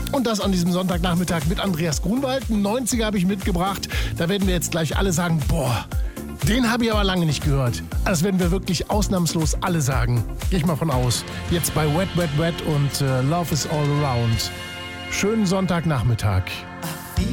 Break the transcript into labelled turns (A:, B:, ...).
A: Und das an diesem Sonntagnachmittag mit Andreas Grunwald. Einen 90er habe ich mitgebracht. Da werden wir jetzt gleich alle sagen, boah, den habe ich aber lange nicht gehört. Das werden wir wirklich ausnahmslos alle sagen. Gehe ich mal von aus. Jetzt bei Wet, Wet, Wet und Love is All Around. Schönen Sonntagnachmittag.